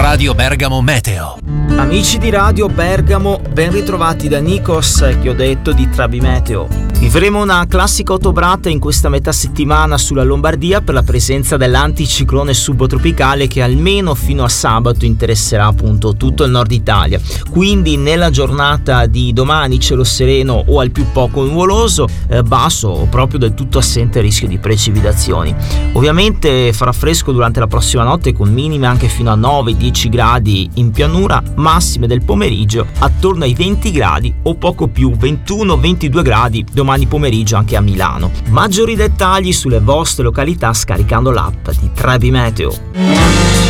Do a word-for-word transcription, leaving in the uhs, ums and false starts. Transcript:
Radio Bergamo Meteo. Amici di Radio Bergamo, ben ritrovati da Nikos, che ho detto di Trabi Meteo. Vivremo una classica ottobrata in questa metà settimana sulla Lombardia per la presenza dell'anticiclone subtropicale che almeno fino a sabato interesserà appunto tutto il nord Italia. Quindi nella giornata di domani cielo sereno o al più poco nuvoloso, eh, basso o proprio del tutto assente il rischio di precipitazioni. Ovviamente farà fresco durante la prossima notte con minime anche fino a nove dieci gradi in pianura, massime del pomeriggio attorno ai venti gradi o poco più, ventuno ventidue gradi domani pomeriggio anche a Milano. Maggiori dettagli sulle vostre località scaricando l'app di Trabi Meteo.